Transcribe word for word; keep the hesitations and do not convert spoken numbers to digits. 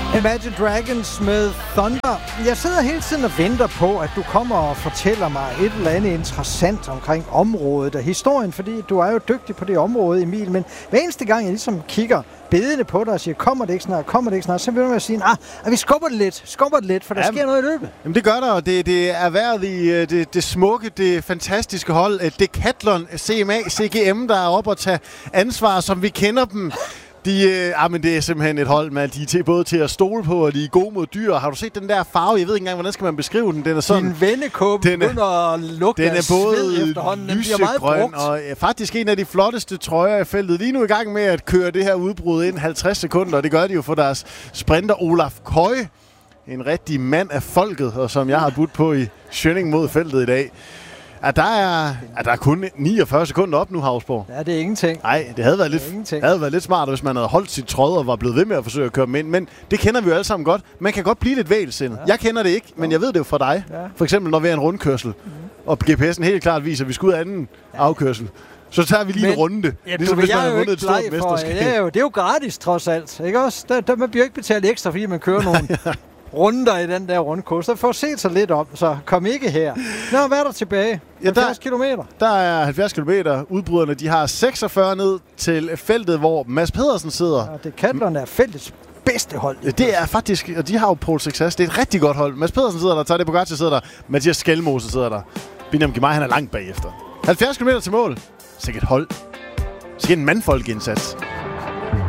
Imagine Dragons med Thunder. Jeg sidder hele tiden og venter på, at du kommer og fortæller mig et eller andet interessant omkring området og historien, fordi du er jo dygtig på det område, Emil. Men hver eneste gang, jeg ligesom kigger bedende på dig og siger, kommer det ikke snart, kommer det ikke snart, så vil jeg sige, ah, vi skubber det lidt, skubber det lidt, for der jamen, sker noget i løbet. Jamen det gør der, og det, det er været i det, det smukke, det fantastiske hold, Decathlon C M A C G M, der er oppe og tage ansvar, som vi kender dem. De, øh, ah, men det er simpelthen et hold, man. De er til, både til at stole på, og de er gode mod dyr. Har du set den der farve? Jeg ved ikke engang, hvordan skal man beskrive den? Den er sådan... Din vennekåbe begynder at lugte den er både efterhånden. lysegrøn og ja, faktisk en af de flotteste trøjer i feltet. Lige nu i gang med at køre det her udbrud ind halvtreds sekunder, og det gør de jo for deres sprinter Olaf Køje. En rigtig mand af folket, og som jeg har budt på i Schønning mod feltet i dag. Ja, der er, ja, der er kun niogfyrre sekunder op nu, Hausborg. Ja, det er ingenting. Nej, det havde været, det lidt, havde været lidt smart, hvis man havde holdt sit tråd og var blevet ved med at forsøge at køre dem ind. Men det kender vi jo alle sammen godt. Man kan godt blive lidt vægelsindet. Ja. Jeg kender det ikke, men jeg ved det jo fra dig. Ja. For eksempel, når vi er en rundkørsel, mm-hmm. og G P S'en helt klart viser, at vi skal ud af anden ja. afkørsel. Så tager vi lige men, en runde, ja, ligesom du, hvis man har vundet et stort mesterskab. Ja, det, er jo, det er jo gratis, trods alt. Ikke også? Der, der, man bliver ikke betalt ekstra, fordi man kører nogle... ja. runder i den der rundkurs. Så får set sig lidt om, så kom ikke her. Nå, hvad er der tilbage? halvfjerds kilometer. Der er halvfjerds kilometer. Udbryderne, de har seksogfyrre ned til feltet, hvor Mads Pedersen sidder. Ja, Decathlon er feltets bedste hold. Det er faktisk, og de har jo Pole Success. Det er et rigtig godt hold. Mads Pedersen sidder der, Tadej Pogacar sidder der, Mathias Skelmose sidder der. Biniam Girmay, han er langt bagefter. halvfjerds kilometer til mål. Sikkert hold. Sikkert en mandfolkindsats.